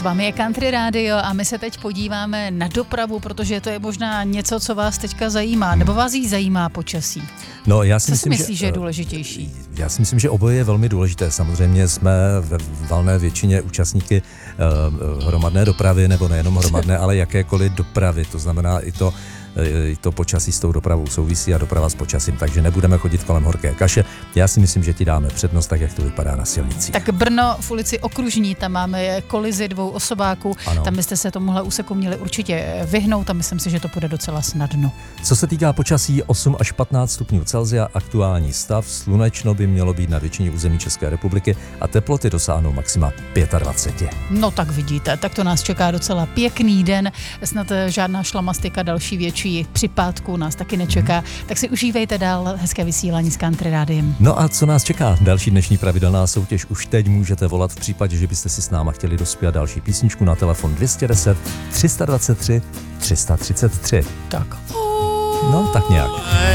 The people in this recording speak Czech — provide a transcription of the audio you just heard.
vámi je Country Radio a my se teď podíváme na dopravu, protože to je možná něco, co vás teďka zajímá, nebo vás jí zajímá počasí. No, já Co si myslíš, že je důležitější? Já si myslím, že oboje je velmi důležité. Samozřejmě jsme ve valné většině účastníky hromadné dopravy, nebo nejenom hromadné, ale jakékoliv dopravy. To znamená i to počasí s tou dopravou souvisí a doprava s počasím, takže nebudeme chodit kolem horké kaše. Já si myslím, že ti dáme přednost, tak jak to vypadá na silnici. Tak Brno v ulici Okružní, tam máme kolizi 2 osobáků, ano. Tam byste se tomuhle úseku měli určitě vyhnout a myslím si, že to půjde docela snadno. Co se týká počasí, 8 až 15 stupňů Celsia, aktuální stav, slunečno by mělo být na většině území České republiky a teploty dosáhnou maxima 25. No tak vidíte, tak to nás čeká docela pěkný den, snad žádná šlamastika další větší při pátku nás taky nečeká, tak si užívejte dál hezké vysílání s Country Rádiem. No a co nás čeká? Další dnešní pravidelná soutěž už teď můžete volat v případě, že byste si s náma chtěli dospět další písničku na telefon 210 323 333. Tak. No, tak nějak.